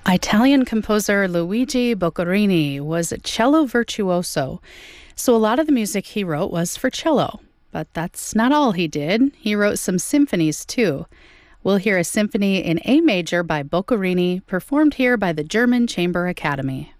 Italian composer Luigi Boccherini was a cello virtuoso, so a lot of the music he wrote was for cello. But that's not all he did. He wrote some symphonies too. We'll hear a symphony in A major by Boccherini, performed here by the German Chamber Academy.